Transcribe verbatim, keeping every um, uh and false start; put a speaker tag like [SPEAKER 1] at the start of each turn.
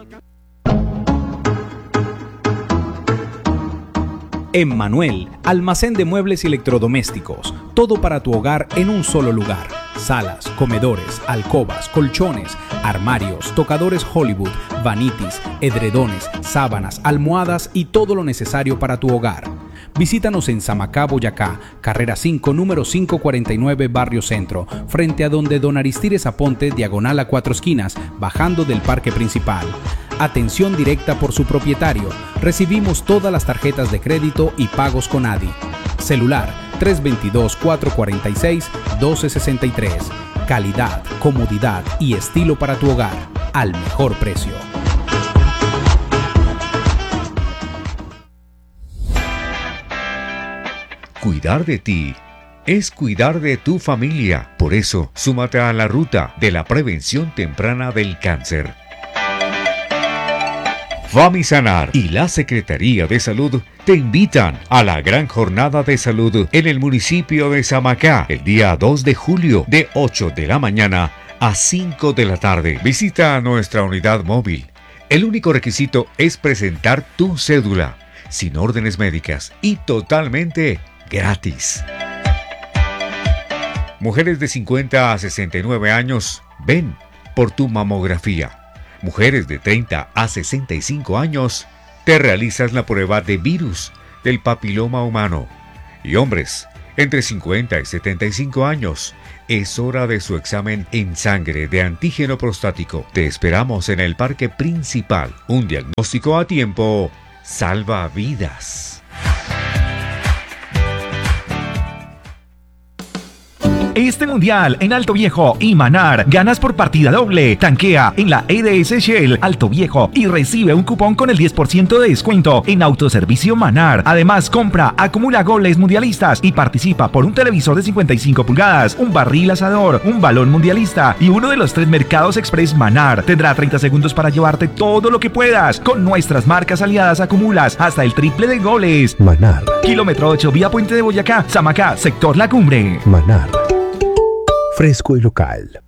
[SPEAKER 1] Emmanuel, almacén de muebles y electrodomésticos, todo para tu hogar en un solo lugar. Salas, comedores, alcobas, colchones, armarios, tocadores Hollywood, vanitis, edredones, sábanas, almohadas y todo lo necesario para tu hogar. Visítanos en Samacá, Boyacá, carrera cinco, número quinientos cuarenta y nueve, Barrio Centro, frente a donde Don Aristides Aponte, diagonal a Cuatro Esquinas, bajando del parque principal. Atención directa por su propietario. Recibimos todas las tarjetas de crédito y pagos con A D I. Celular tres dos dos, cuatro cuatro seis, uno dos seis tres. Calidad, comodidad y estilo para tu hogar al mejor precio.
[SPEAKER 2] Cuidar de ti es cuidar de tu familia. Por eso, súmate a la ruta de la prevención temprana del cáncer. Famisanar y la Secretaría de Salud te invitan a la gran jornada de salud en el municipio de Samacá el día dos de julio de ocho de la mañana a cinco de la tarde. Visita nuestra unidad móvil. El único requisito es presentar tu cédula, sin órdenes médicas y totalmente gratis. Mujeres de cincuenta a sesenta y nueve años, ven por tu mamografía. Mujeres de treinta a sesenta y cinco años, te realizas la prueba de virus del papiloma humano. Y hombres, entre cincuenta y setenta y cinco años, es hora de su examen en sangre de antígeno prostático. Te esperamos en el parque principal. Un diagnóstico a tiempo salva vidas.
[SPEAKER 3] Este mundial en Alto Viejo y Manar ganas por partida doble. Tanquea en la E D S Shell Alto Viejo y recibe un cupón con el diez por ciento de descuento en Autoservicio Manar. Además, compra, acumula goles mundialistas y participa por un televisor de cincuenta y cinco pulgadas, un barril asador, un balón mundialista y uno de los tres mercados express Manar. Tendrá treinta segundos para llevarte todo lo que puedas. Con nuestras marcas aliadas acumulas hasta el triple de goles.
[SPEAKER 4] Manar.
[SPEAKER 3] Kilómetro ocho, vía Puente de Boyacá, Samacá, sector La Cumbre.
[SPEAKER 4] Manar. Fresco y local.